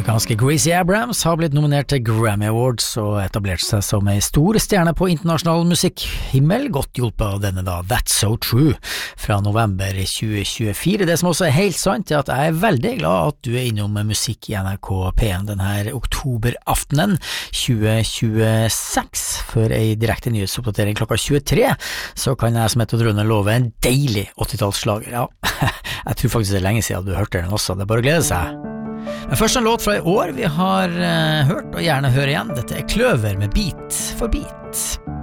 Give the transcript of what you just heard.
Amerikanske Gracie Abrams har blitt nominert til Grammy Awards og etablert seg som en stor stjerne på internasjonal musikkhimmel, godt hjulpet av denne da That's So True fra november 2024. Det som også er helt sant er at jeg er veldig glad at du er innom musikk i NRK P1 denne oktoberaftenen 2026. For en direkte nyhetsoppdatering klokka 23 så kan jeg som heter Drønne love en deilig 80-tallsslager. Ja, jeg tror faktisk det er lenge siden du hørte den også, det er bare å glede seg. Men først en låt fra i år vi har hørt og gjerne hører igjen. Dette er Kløver med Beat for Beat.